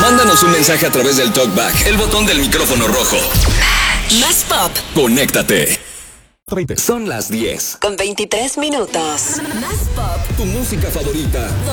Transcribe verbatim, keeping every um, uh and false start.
Mándanos un mensaje a través del TalkBack, el botón del micrófono rojo. Más pop. Conéctate. Son las diez. Con veintitrés minutos. Más pop. Tu música favorita.